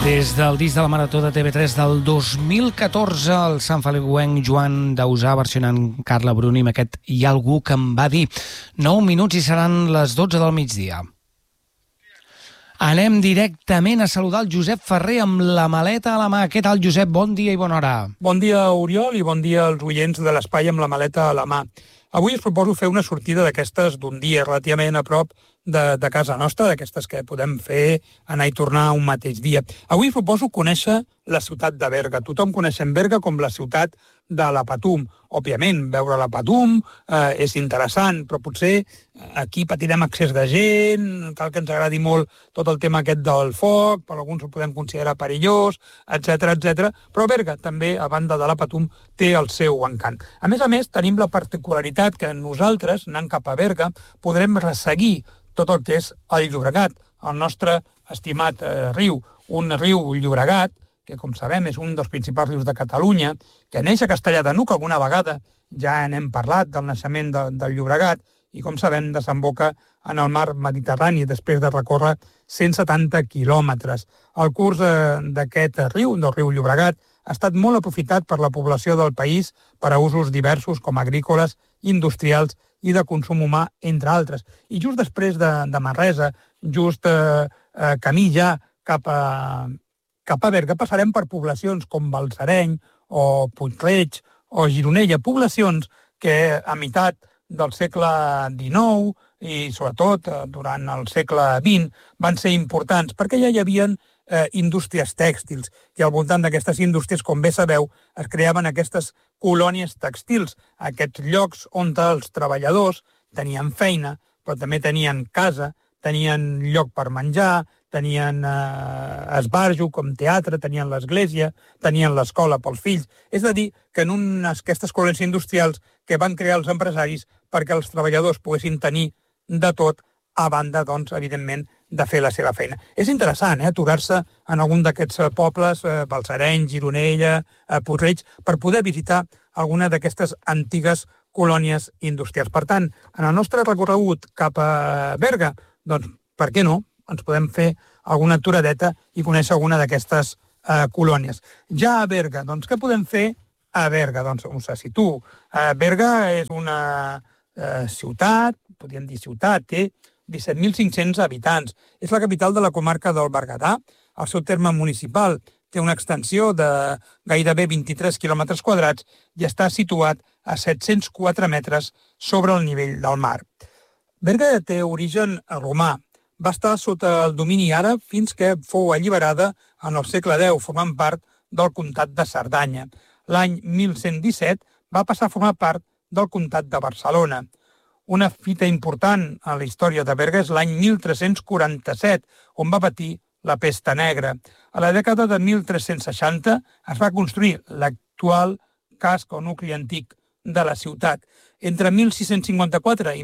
Des del disc de la Marató de TV3 del 2014, el Sant Feliuenc Joan Dausà versionant Carla Bruni amb aquest Hi ha algú que em va dir. 9 minuts i seran les 12 del migdia. Anem directament a saludar el Josep Ferrer amb la maleta a la mà. Què tal, Josep? Bon dia i bona hora. Bon dia, Oriol, i bon dia als oients de l'Espai amb la maleta a la mà. Avui us proposo fer una sortida d'aquestes d'un dia relativament a prop de casa nostra, d'aquestes que podem fer anar i tornar un mateix dia. Avui us proposo conèixer la ciutat de Berga. Tothom coneixem Berga com la ciutat de la Patum. Òbviament, veure la Patum és interessant, però potser aquí patirem excés de gent, cal que ens agradi molt tot el tema aquest del foc, per alguns ho podem considerar perillós, etc. Però Berga també, a banda de la Patum, té el seu encant. A més, tenim la particularitat que nosaltres, anant cap a Berga, podrem resseguir tot el que és el Llobregat, el nostre estimat riu, un riu Llobregat, que com sabem és un dels principals rius de Catalunya, que neix a Castellar de N'Hug alguna vegada, ja n'hem parlat del naixement del Llobregat, i com sabem desemboca en el mar Mediterrani després de recórrer 170 quilòmetres. El curs d'aquest riu, del riu Llobregat, ha estat molt aprofitat per la població del país per a usos diversos com agrícoles, industrials i de consum humà, entre altres. I just després de Manresa, just camí ja cap a Berga, passarem per poblacions com Balsareny o Puig-reig o Gironella, poblacions que a meitat del segle XIX i sobretot durant el segle XX van ser importants perquè ja hi havia indústries tèxtils i al voltant d'aquestes indústries, com bé sabeu, es creaven aquestes colònies tèxtils, aquests llocs on els treballadors tenien feina, però també tenien casa, tenien lloc per menjar, tenien esbarjo com teatre, tenien l'església, tenien l'escola pels fills. És a dir, que en aquestes colònies industrials que van crear els empresaris perquè els treballadors poguessin tenir de tot, a banda, doncs, evidentment, de fer la seva feina. És interessant, aturar-se en algun d'aquests pobles, Balsareny, Gironella, Puig-reig, per poder visitar alguna d'aquestes antigues colònies industrials. Per tant, en el nostre recorregut cap a Berga, doncs, per què no? Ens podem fer alguna aturadeta i conèixer alguna d'aquestes colònies. Ja a Berga, doncs, què podem fer a Berga? Doncs, us situo. Berga és una ciutat, podríem dir ciutat, té 17.500 habitants. És la capital de la comarca del Berguedà. El seu terme municipal té una extensió de gairebé 23 quilòmetres quadrats i està situat a 704 metres sobre el nivell del mar. Berga té origen romà. Va estar sota el domini àrab fins que fou alliberada en el segle X, formant part del comtat de Cerdanya. L'any 1117 va passar a formar part del comtat de Barcelona. Una fita important a la història de Berga és l'any 1347, on va patir la pesta negra. A la dècada de 1360 es va construir l'actual casc o nucli antic de la ciutat. Entre 1654 i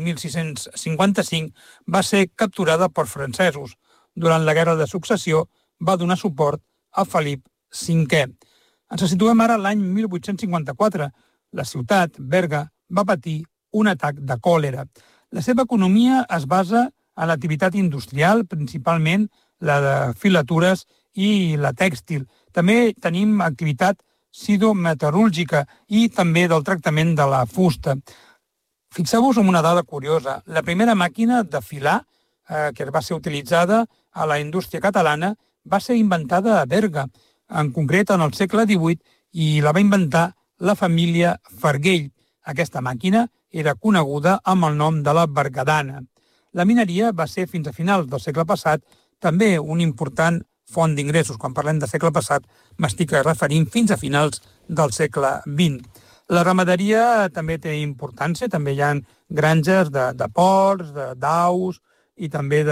1655 va ser capturada per francesos. Durant la Guerra de Successió va donar suport a Felip V. Ens situem ara a l'any 1854. La ciutat, Berga, va patir un atac de còlera. La seva economia es basa en l'activitat industrial, principalment la de filatures i la tèxtil. També tenim activitat sidometal·lúrgica i també del tractament de la fusta. Fixeu-vos en una dada curiosa. La primera màquina de filar que va ser utilitzada a la indústria catalana va ser inventada a Berga, en concret en el segle XVIII, i la va inventar la família Farguell. Aquesta màquina era coneguda amb el nom de la berguedana. La mineria va ser, fins a finals del segle passat, també un important font d'ingressos. Quan parlem de segle passat, m'estic referint fins a finals del segle XX. La ramaderia també té importància, també hi ha granges de porcs, d'aus i també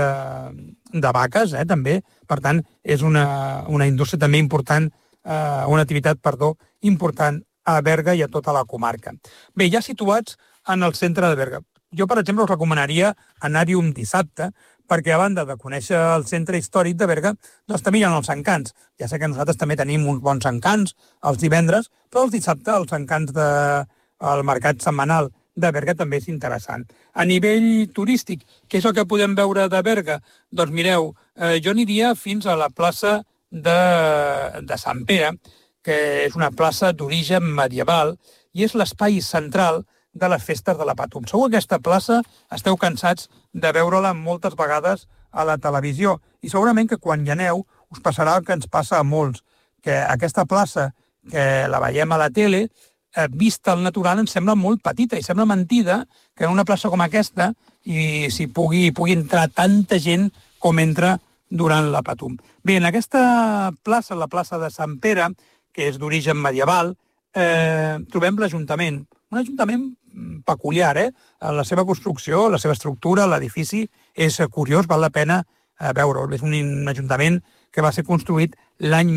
de vaques, també. Per tant, és una indústria també important, una activitat, important a Berga i a tota la comarca. Bé, ja situats en el centre de Berga. Jo, per exemple, us recomanaria anar-hi un dissabte, perquè a banda de conèixer el centre històric de Berga, doncs també hi ha els encants. Ja sé que nosaltres també tenim uns bons encants els divendres, però els dissabtes els encants del mercat setmanal de Berga també és interessant. A nivell turístic, què és el que podem veure de Berga? Doncs mireu, jo aniria fins a la plaça de Sant Pere, que és una plaça d'origen medieval i és l'espai central de les festes de la Patum. Segur que aquesta plaça esteu cansats de veure-la moltes vegades a la televisió i segurament que quan hi aneu us passarà el que ens passa a molts, que aquesta plaça que la veiem a la tele, vista al natural, ens sembla molt petita i sembla mentida que en una plaça com aquesta s'hi pugui entrar tanta gent com entra durant la Patum. Bé, en aquesta plaça, la plaça de Sant Pere, que és d'origen medieval, trobem l'Ajuntament. Un ajuntament peculiar, la seva construcció, la seva estructura, l'edifici és curiós, val la pena veure-ho. És un ajuntament que va ser construït l'any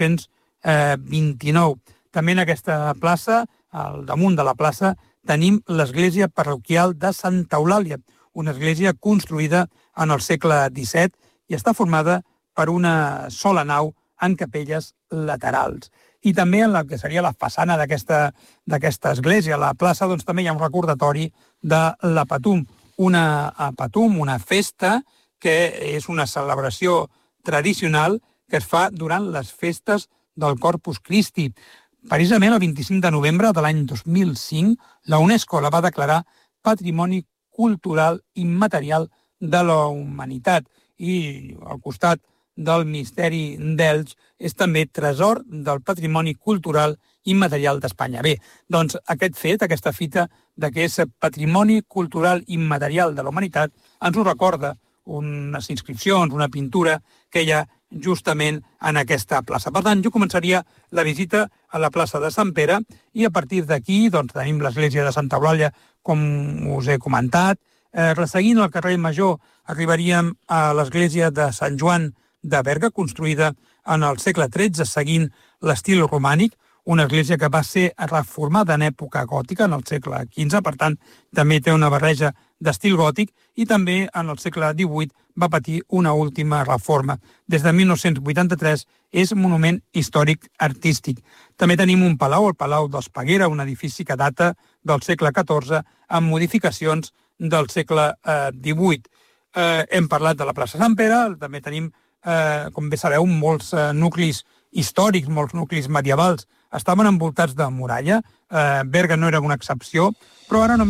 1929. També en aquesta plaça, al damunt de la plaça, tenim l'església parroquial de Santa Eulàlia, una església construïda en el segle XVII i està formada per una sola nau amb capelles laterals. I també en la que seria la façana d'aquesta església, a la plaça, doncs també hi ha un recordatori de la Patum. Una Patum, una festa que és una celebració tradicional que es fa durant les festes del Corpus Christi. Precisament el 25 de novembre de l'any 2005, la UNESCO la va declarar Patrimoni Cultural Immaterial de la Humanitat i al costat del Misteri d'Elx és també tresor del patrimoni cultural immaterial d'Espanya. Bé, doncs aquest fet, aquesta fita de que és patrimoni cultural immaterial de la humanitat, ens ho recorda unes inscripcions, una pintura que hi ha justament en aquesta plaça. Per tant, jo començaria la visita a la plaça de Sant Pere i a partir d'aquí doncs, tenim l'església de Santa Eulàlia, com us he comentat. Resseguint el carrer Major, arribaríem a l'església de Sant Joan de Berga, construïda en el segle XIII, seguint l'estil romànic, una església que va ser reformada en època gòtica, en el segle XV, per tant, també té una barreja d'estil gòtic, i també en el segle XVIII va patir una última reforma. Des de 1983 és monument històric artístic. També tenim un palau, el Palau d'Espaguera, un edifici que data del segle XIV, amb modificacions del segle XVIII. Hem parlat de la plaça Sant Pere, també tenim, com bé sabeu, molts nuclis històrics, molts nuclis medievals estaven envoltats de muralla. Berga no era una excepció, però ara només